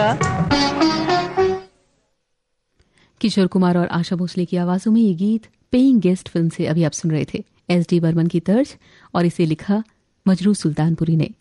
किशोर कुमार और आशा भोसले की आवाजों में ये गीत पेइंग गेस्ट फिल्म से अभी आप सुन रहे थे। एस डी बर्मन की तर्ज और इसे लिखा मजरू सुल्तानपुरी ने।